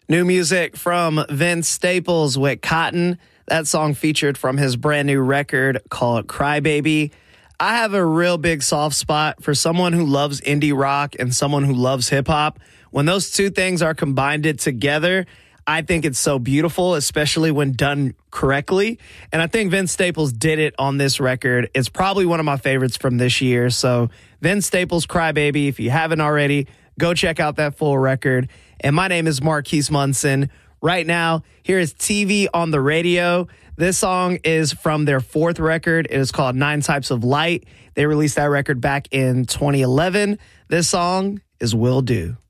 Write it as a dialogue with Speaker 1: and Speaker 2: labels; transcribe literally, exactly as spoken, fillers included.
Speaker 1: New music from Vince Staples with Cotton. That song featured from his brand new record called Crybaby. I have a real big soft spot for someone who loves indie rock and someone who loves hip hop. When those two things are combined together, I think it's so beautiful, especially when done correctly. And I think Vince Staples did it on this record. It's probably one of my favorites from this year. So Vince Staples' Crybaby, if you haven't already, go check out that full record. And my name is Marquise Munson. Right now, here is T V on the Radio. This song is from their fourth record. It is called Nine Types of Light. They released that record back in twenty eleven. This song is Will Do.